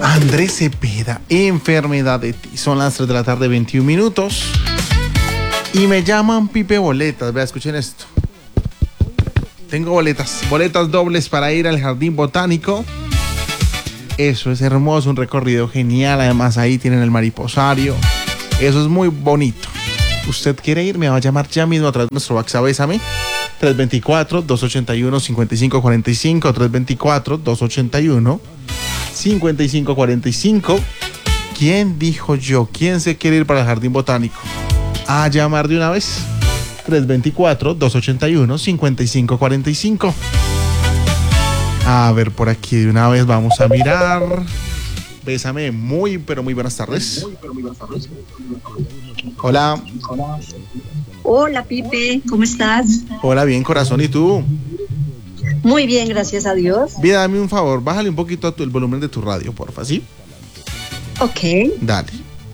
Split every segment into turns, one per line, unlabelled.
Andrés Cepeda, Enfermedad de ti. Son las 3 de la tarde, 21 minutos. Y me llaman Pipe Boletas. Vea, escuchen esto. Tengo boletas dobles para ir al Jardín Botánico. Eso es hermoso, un recorrido genial. Además, ahí tienen el mariposario. Eso es muy bonito. ¿Usted quiere ir? Me va a llamar ya mismo a través de nuestro WhatsApp. Bésame. 324-281-5545. 324-281-5545. ¿Quién dijo yo? ¿Quién se quiere ir para el Jardín Botánico? A llamar de una vez. 324-281-5545. A ver, por aquí de una vez vamos a mirar. Bésame, muy buenas tardes. Hola.
Hola, Pipe, ¿cómo estás?
Hola, bien, corazón, ¿y tú?
Muy bien, gracias a Dios.
Vida, dame un favor, bájale un poquito el volumen de tu radio, porfa, ¿sí?
Ok.
Dale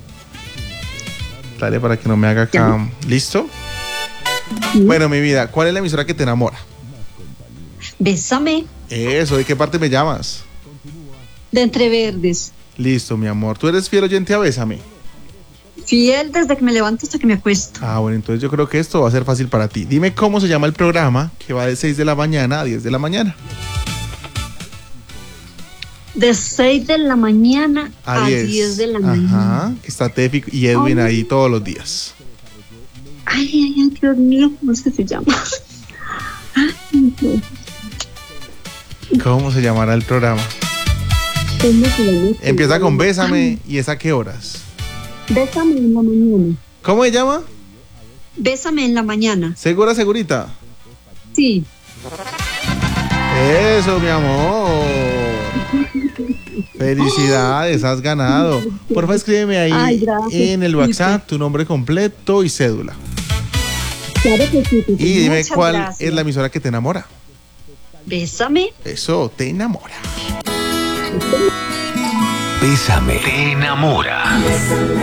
para que no me haga acá. ¿Listo? Bueno, mi vida, ¿cuál es la emisora que te enamora?
Bésame.
Eso, ¿de qué parte me llamas?
De Entreverdes.
Listo, mi amor. ¿Tú eres fiel oyente a Bésame?
Fiel desde que me levanto hasta que me acuesto.
Ah, bueno, entonces yo creo que esto va a ser fácil para ti. Dime cómo se llama el programa que va de 6 de la mañana a 10 de la mañana.
De 6 de la mañana a 10 de la mañana.
Ajá, que está Tefi y Edwin ahí todos los días.
Ay, Dios mío, ¿cómo es que se llama?
¿Cómo se llamará el programa? Empieza con Bésame. ¿Y es a qué horas?
Bésame en la mañana.
¿Cómo se llama?
Bésame en la mañana.
¿Segura, segurita?
Sí.
Eso, mi amor. Felicidades, has ganado. Porfa, escríbeme ahí en el WhatsApp tu nombre completo y cédula.
Claro que sí.
Y dime cuál es la emisora que te enamora.
Bésame.
Eso, te enamora.
Bésame, te enamora.